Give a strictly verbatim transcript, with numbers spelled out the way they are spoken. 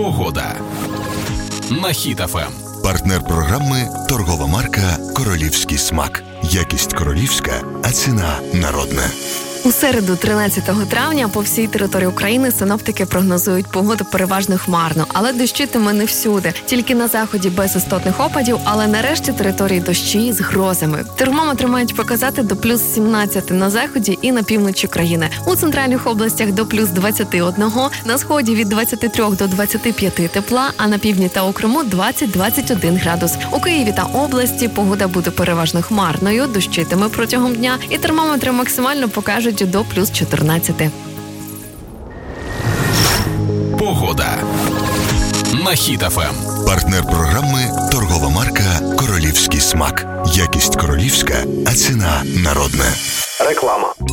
Погода на Хіт еф ем. Партнер програми – торгова марка «Королівський смак». Якість королівська, а ціна народна. У середу, тринадцятого травня, по всій території України синоптики прогнозують погоду переважно хмарно, але дощитиме не всюди. Тільки на заході без істотних опадів, але на решті території дощі з грозами. Термометри мають показати до плюс сімнадцяти на заході і на півночі країни. У центральних областях до плюс двадцяти одного, на сході від двадцяти трьох до двадцяти п'яти тепла, а на півдні та у Криму двадцять - двадцять один градус. У Києві та області погода буде переважно хмарною, дощитиме протягом дня, і термометри максимально покажуть до плюс чотирнадцяти. Погода на Хіт еф ем. Партнер програми – торгова марка «Королівський смак». Якість королівська, а ціна народна. Реклама.